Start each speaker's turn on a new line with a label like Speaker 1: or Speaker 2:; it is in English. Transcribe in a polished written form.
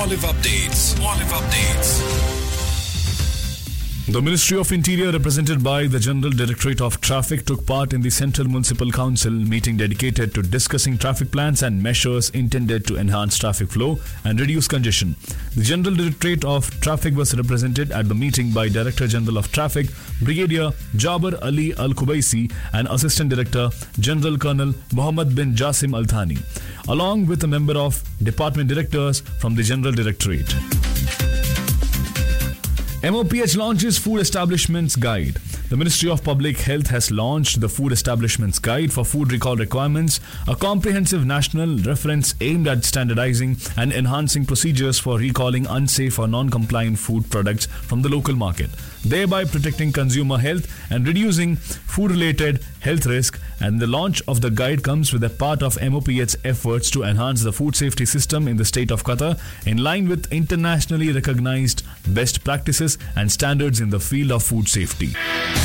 Speaker 1: Olive Updates. Olive Updates.
Speaker 2: The Ministry of Interior, represented by the General Directorate of Traffic, took part in the Central Municipal Council meeting dedicated to discussing traffic plans and measures intended to enhance traffic flow and reduce congestion. The General Directorate of Traffic was represented at the meeting by Director General of Traffic, Brigadier Jaber Ali Al Kubaisi, and Assistant Director General Colonel Mohammad bin Jasim Al Thani, along with a member of Department Directors from the General Directorate. MOPH launches Food Establishments Guide. The Ministry of Public Health has launched the Food Establishments Guide for Food Recall Requirements, a comprehensive national reference aimed at standardizing and enhancing procedures for recalling unsafe or non-compliant food products from the local market, thereby protecting consumer health and reducing food-related health risk. And the launch of the guide comes with a part of MOPH's efforts to enhance the food safety system in the state of Qatar, in line with internationally recognized best practices and standards in the field of food safety.